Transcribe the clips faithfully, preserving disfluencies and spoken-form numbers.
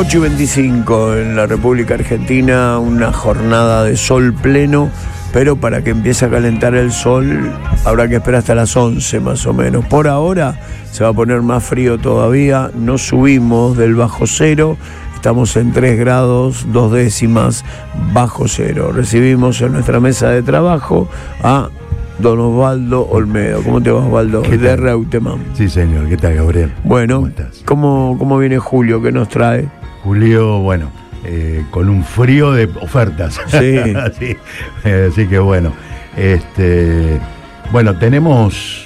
ocho y veinticinco en la República Argentina, una jornada de sol pleno, pero para que empiece a calentar el sol habrá que esperar hasta las once más o menos. Por ahora se va a poner más frío todavía, no subimos del bajo cero, estamos en tres grados, dos décimas bajo cero. Recibimos en nuestra mesa de trabajo a don Osvaldo Olmedo. ¿Cómo te va, Osvaldo? De Reutemann. Sí, señor. ¿Qué tal, Gabriel? Bueno, ¿cómo estás? ¿Cómo, cómo viene Julio? ¿Qué nos trae? Julio, bueno, eh, con un frío de ofertas. Sí. Así, eh, así que bueno, este, bueno, tenemos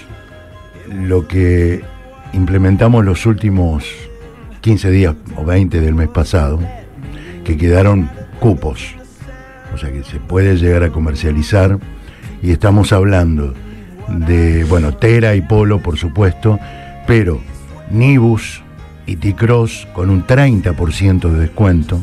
lo que implementamos los últimos quince días o veinte del mes pasado, que quedaron cupos, o sea que se puede llegar a comercializar. Y estamos hablando de, bueno, Tera y Polo, por supuesto, pero Nibus y T-Cross con un treinta por ciento de descuento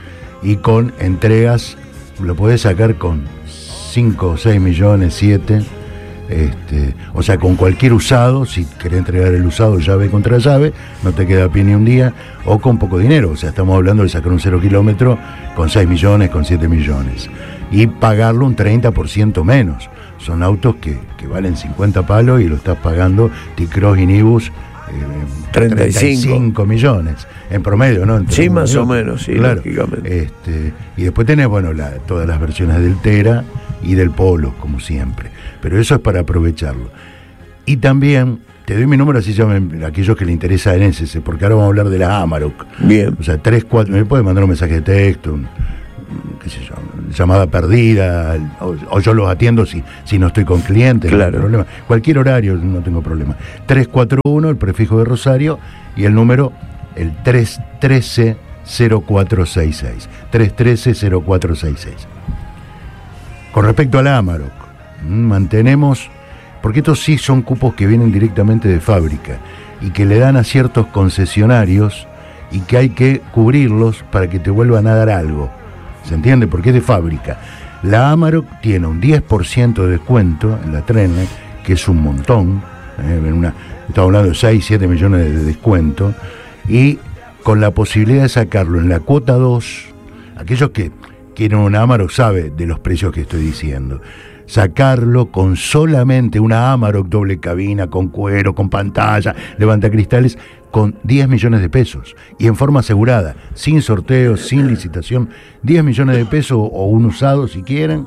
y con entregas, lo podés sacar con cinco o seis millones, siete, este, o sea, con cualquier usado, si querés entregar el usado llave contra llave, no te queda a pie ni un día, o con poco dinero, o sea, estamos hablando de sacar un cero kilómetro con seis millones, con siete millones. Y pagarlo un treinta por ciento menos. Son autos que, que valen cincuenta palos y lo estás pagando T-Cross y Nibus eh, treinta y cinco. treinta y cinco millones en promedio, ¿no? Entre sí, más o menos, sí, claro. Lógicamente. Este, y después tenés, bueno, la, todas las versiones del Tera y del Polo, como siempre. Pero eso es para aprovecharlo. Y también, te doy mi número, así llamen aquellos que le interesa en ese, porque ahora vamos a hablar de la Amarok. Bien. O sea, tres, cuatro, me puede mandar un mensaje de texto, un, qué sé yo, llamada perdida, o, o yo los atiendo si, si no estoy con clientes, claro. No hay problema. Cualquier horario, no tengo problema. tres cuatro uno, el prefijo de Rosario, y el número, el tres uno tres cero cuatro seis seis. tres uno tres cero cuatro seis seis. Con respecto a la Amarok, mantenemos, porque estos sí son cupos que vienen directamente de fábrica y que le dan a ciertos concesionarios y que hay que cubrirlos para que te vuelvan a dar algo. ¿Se entiende? Porque es de fábrica. La Amarok tiene un diez por ciento de descuento en la Trendline, que es un montón. ¿eh? En una, estamos hablando de seis, siete millones de, de descuento. Y con la posibilidad de sacarlo en la cuota dos, aquellos que quieren una Amarok saben de los precios que estoy diciendo. Sacarlo con solamente una Amarok doble cabina, con cuero, con pantalla, levantacristales, con diez millones de pesos y en forma asegurada, sin sorteo, sin licitación, diez millones de pesos o un usado si quieren,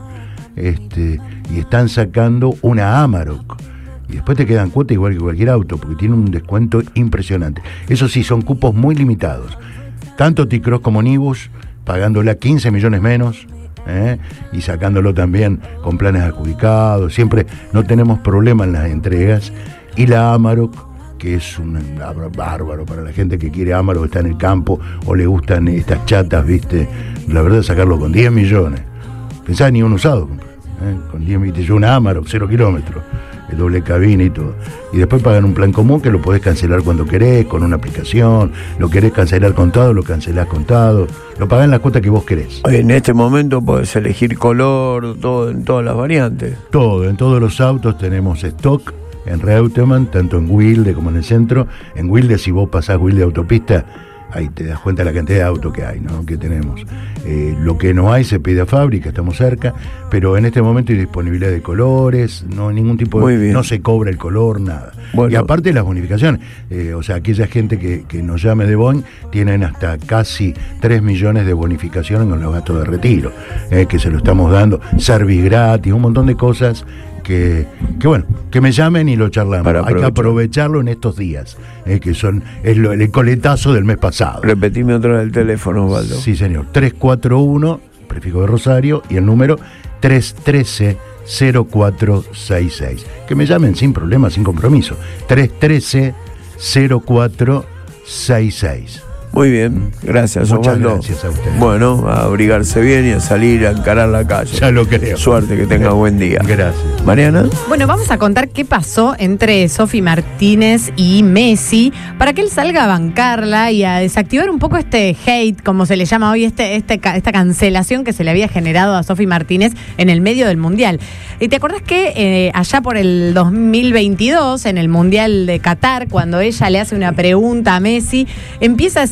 este, y están sacando una Amarok. Y después te quedan cuotas igual que cualquier auto, porque tiene un descuento impresionante. Eso sí, son cupos muy limitados. Tanto T-Cross como Nibus, pagándola quince millones menos, ¿eh? Y sacándolo también con planes adjudicados. Siempre no tenemos problema en las entregas. Y la Amarok, que es un bárbaro para la gente que quiere Amarok, está en el campo o le gustan estas chatas, ¿viste? La verdad es sacarlo con diez millones. Pensá, ni un usado, ¿eh? Con diez millones, yo una Amarok, cero kilómetros, el doble cabina y todo. Y después pagan un plan común que lo podés cancelar cuando querés, con una aplicación. Lo querés cancelar contado, lo cancelás contado. Lo pagás en la cuota que vos querés. En este momento podés elegir color, todo, en todas las variantes. Todo, en todos los autos tenemos stock. En Reutemann, tanto en Wilde como en el centro. En Wilde, si vos pasás Wilde autopista, ahí te das cuenta de la cantidad de autos que hay, ¿no? Que tenemos. Eh, lo que no hay se pide a fábrica, estamos cerca, pero en este momento hay disponibilidad de colores, no ningún tipo de, no se cobra el color, nada. Bueno. Y aparte las bonificaciones, eh, o sea, aquella gente que, que nos llame de Boeing tienen hasta casi tres millones de bonificaciones con los gastos de retiro, eh, que se lo estamos dando, service gratis, un montón de cosas. Que, que bueno, que me llamen y lo charlamos. Hay que aprovecharlo en estos días, eh, que son es lo, el coletazo del mes pasado. Repetime otra vez el teléfono, Osvaldo. Sí, señor. tres cuatro uno, prefijo de Rosario, y el número tres uno tres cero cuatro seis seis. Que me llamen sin problema, sin compromiso. tres uno tres cero cuatro seis seis. Muy bien, gracias, Muchas Osvaldo. gracias a usted. Bueno, a abrigarse bien y a salir a encarar la calle. Ya lo creo. Suerte, que tenga buen día. Gracias. Mariana. Bueno, vamos a contar qué pasó entre Sofi Martínez y Messi para que él salga a bancarla y a desactivar un poco este hate, como se le llama hoy, este, este esta cancelación que se le había generado a Sofi Martínez en el medio del Mundial. ¿Y te acordás que eh, allá por el dos mil veintidós, en el Mundial de Qatar, cuando ella le hace una pregunta a Messi, empieza a decir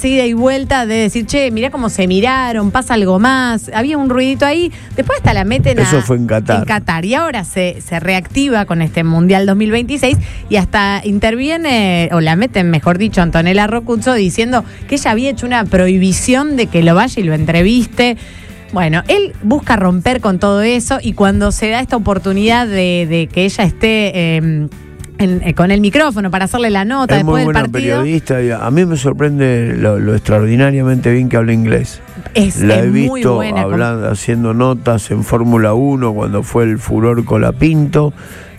ese ida y vuelta de decir, che, mirá cómo se miraron, pasa algo más, había un ruidito ahí, después hasta la meten a... Eso fue en Qatar. En Qatar, y ahora se, se reactiva con este Mundial dos mil veintiséis y hasta interviene, o la meten, mejor dicho, Antonella Roccuzzo diciendo que ella había hecho una prohibición de que lo vaya y lo entreviste. Bueno, él busca romper con todo eso y cuando se da esta oportunidad de, de que ella esté eh, en, eh, con el micrófono para hacerle la nota es después muy del buena partido. Periodista, y a mí me sorprende lo, lo extraordinariamente bien que habla inglés. Es, la es he muy visto buena, hablando, haciendo notas en Fórmula uno cuando fue el furor Colapinto,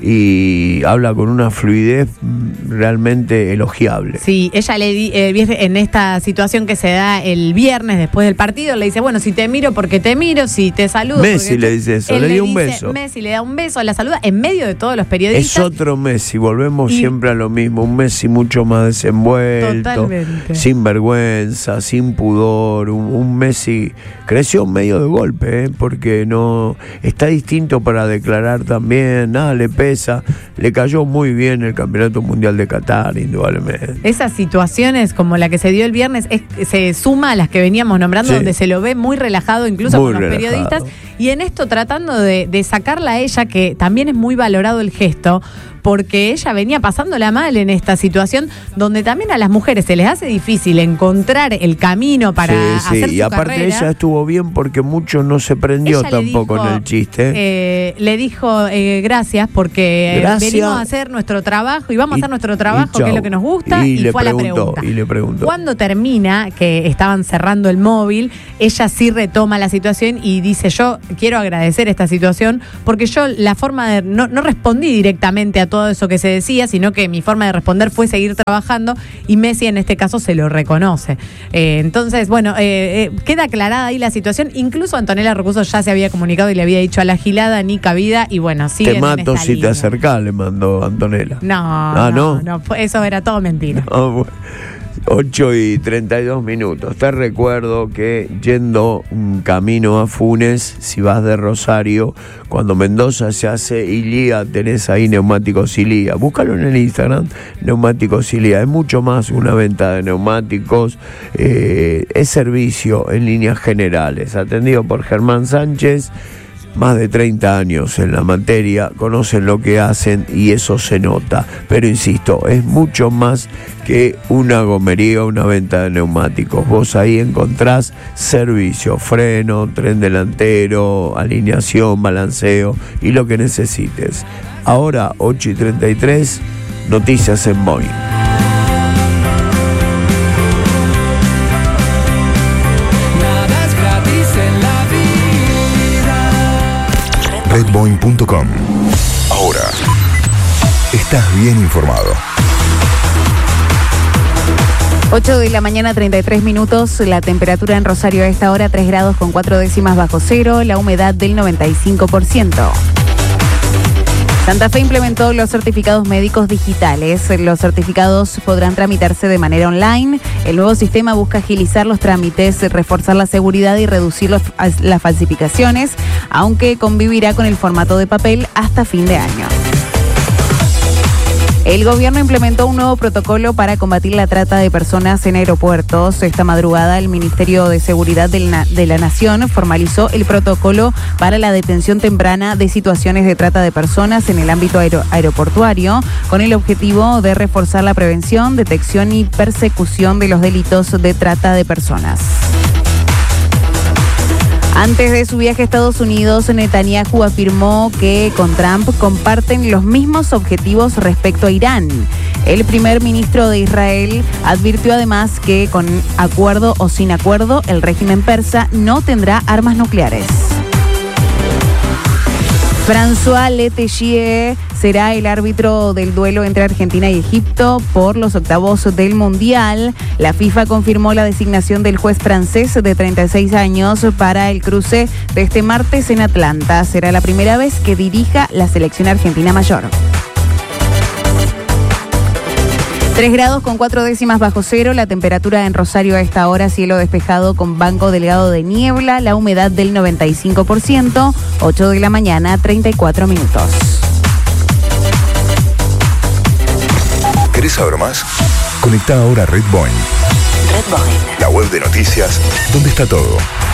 y habla con una fluidez realmente elogiable. Sí, ella le di, eh, en esta situación que se da el viernes después del partido, le dice, bueno, si te miro porque te miro, si te saludo. Messi porque le dice eso, le dio un beso. Messi le da un beso, la saluda en medio de todos los periodistas. Es otro Messi, volvemos y, siempre a lo mismo, un Messi mucho más desenvuelto, totalmente. Sin vergüenza, sin pudor, un, un Messi creció medio de golpe, ¿eh? Porque no está distinto para declarar también, nada le pesa. Le cayó muy bien el Campeonato Mundial de Qatar, indudablemente. Esas situaciones como la que se dio el viernes es, se suma a las que veníamos nombrando, sí, donde se lo ve muy relajado incluso muy con los relajado. periodistas, y en esto tratando de, de sacarla a ella, que también es muy valorado el gesto, porque ella venía pasándola mal en esta situación donde también a las mujeres se les hace difícil encontrar el camino para sí, sí. hacer su y aparte carrera. Ella estuvo bien porque mucho no se prendió ella tampoco dijo, en el chiste. Eh, le dijo eh, gracias porque gracias. venimos a hacer nuestro trabajo y vamos y, a hacer nuestro trabajo, que es lo que nos gusta, y, y, le fue preguntó, a la pregunta. Y le preguntó. Cuando termina, que estaban cerrando el móvil, ella sí retoma la situación y dice, yo quiero agradecer esta situación porque yo la forma de... No, no respondí directamente a todo eso que se decía, sino que mi forma de responder fue seguir trabajando, y Messi en este caso se lo reconoce. Eh, entonces, bueno, eh, eh, queda aclarada ahí la situación. Incluso Antonella Roccuzzo ya se había comunicado y le había dicho a la gilada ni cabida, y bueno, siguen te mato en esta si línea. te acercás, le mandó Antonella. No, ah, no, no, no, eso era todo mentira. No, bueno. ocho y treinta y dos minutos. Te recuerdo que yendo un camino a Funes, si vas de Rosario, cuando Mendoza se hace Ilía, tenés ahí Neumáticos Ilía. Búscalo en el Instagram, Neumáticos Ilía. Es mucho más una venta de neumáticos, eh, es servicio en líneas generales. Atendido por Germán Sánchez. Más de treinta años en la materia, conocen lo que hacen y eso se nota. Pero insisto, es mucho más que una gomería o una venta de neumáticos. Vos ahí encontrás servicio, freno, tren delantero, alineación, balanceo y lo que necesites. Ahora, ocho y treinta y tres, noticias en Boeing. redboeing punto com. Ahora estás bien informado. ocho de la mañana, treinta y tres minutos. La temperatura en Rosario a esta hora, tres grados con cuatro décimas bajo cero. La humedad del noventa y cinco por ciento. Santa Fe implementó los certificados médicos digitales. Los certificados podrán tramitarse de manera online. El nuevo sistema busca agilizar los trámites, reforzar la seguridad y reducir los, las falsificaciones, aunque convivirá con el formato de papel hasta fin de año. El gobierno implementó un nuevo protocolo para combatir la trata de personas en aeropuertos. Esta madrugada, el Ministerio de Seguridad de la Nación formalizó el protocolo para la detención temprana de situaciones de trata de personas en el ámbito aer- aeroportuario, con el objetivo de reforzar la prevención, detección y persecución de los delitos de trata de personas. Antes de su viaje a Estados Unidos, Netanyahu afirmó que con Trump comparten los mismos objetivos respecto a Irán. El primer ministro de Israel advirtió además que con acuerdo o sin acuerdo, el régimen persa no tendrá armas nucleares. François Letelier será el árbitro del duelo entre Argentina y Egipto por los octavos del Mundial. La FIFA confirmó la designación del juez francés de treinta y seis años para el cruce de este martes en Atlanta. Será la primera vez que dirija la selección argentina mayor. tres grados con cuatro décimas bajo cero, la temperatura en Rosario a esta hora, cielo despejado con banco delgado de niebla, la humedad del noventa y cinco por ciento, ocho de la mañana, treinta y cuatro minutos. ¿Querés saber más? Conecta ahora a Red Boeing. Red Boeing. La portal de noticias donde está todo.